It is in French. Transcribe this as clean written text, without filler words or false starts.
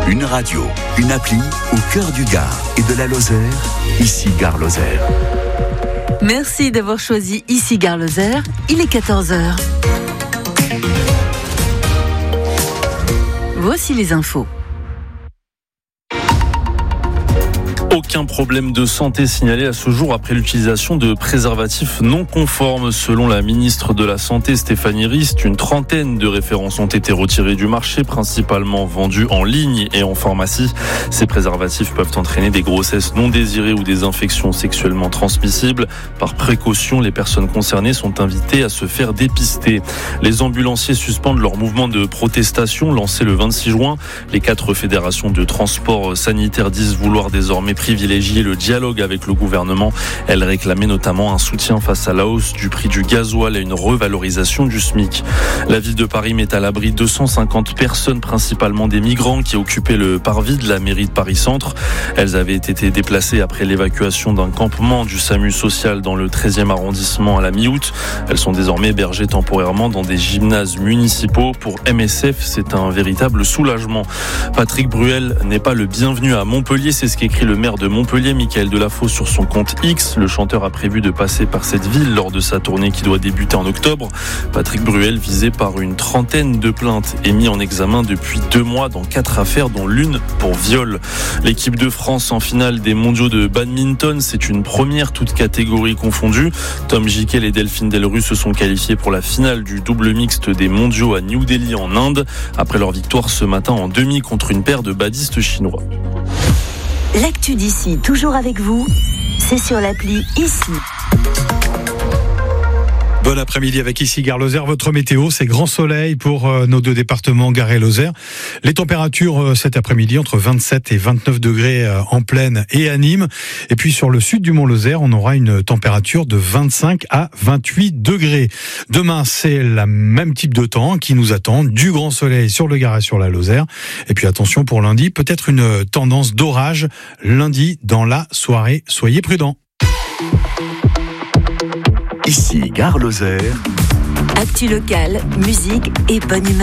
Une radio, une appli au cœur du Gard et de la Lozère, ici Gare Lozère. Merci d'avoir choisi ici Gare Lozère, il est 14h. Voici les infos. Aucun problème de santé signalé à ce jour après l'utilisation de préservatifs non conformes. Selon la ministre de la Santé Stéphanie Rist, une trentaine de références ont été retirées du marché, principalement vendus en ligne et en pharmacie. Ces préservatifs peuvent entraîner des grossesses non désirées ou des infections sexuellement transmissibles. Par précaution, les personnes concernées sont invitées à se faire dépister. Les ambulanciers suspendent leur mouvement de protestation lancé le 26 juin. Les 4 fédérations de transport sanitaire disent vouloir désormais privilégier le dialogue avec le gouvernement. Elle réclamait notamment un soutien face à la hausse du prix du gasoil et une revalorisation du SMIC. La ville de Paris met à l'abri 250 personnes, principalement des migrants, qui occupaient le parvis de la mairie de Paris-Centre. Elles avaient été déplacées après l'évacuation d'un campement du SAMU social dans le 13e arrondissement à la mi-août. Elles sont désormais hébergées temporairement dans des gymnases municipaux. Pour MSF, c'est un véritable soulagement. Patrick Bruel n'est pas le bienvenu à Montpellier, c'est ce qu'écrit le maire de Montpellier, Michael Delafosse, sur son compte X. Le chanteur a prévu de passer par cette ville lors de sa tournée qui doit débuter en octobre. Patrick Bruel, visé par une trentaine de plaintes, est mis en examen depuis 2 mois dans 4 affaires, dont l'une pour viol. L'équipe de France en finale des mondiaux de badminton, c'est une première, toutes catégories confondues. Tom Jikel et Delphine Delru se sont qualifiés pour la finale du double mixte des mondiaux à New Delhi en Inde, après leur victoire ce matin en demi contre une paire de badistes chinois. L'actu d'ici, toujours avec vous, c'est sur l'appli ici. Bon après-midi avec ici Gare Lozère. Votre météo, c'est grand soleil pour nos 2 départements, Gare et Lozère. Les températures cet après-midi entre 27 et 29 degrés en Plaine et à Nîmes. Et puis sur le sud du Mont-Lozère, on aura une température de 25 à 28 degrés. Demain, c'est le même type de temps qui nous attend. Du grand soleil sur le Gard et sur la Lozère. Et puis attention pour lundi, peut-être une tendance d'orage lundi dans la soirée. Soyez prudents. Ici Gare Lozère. Actu locale, musique et bonne humeur.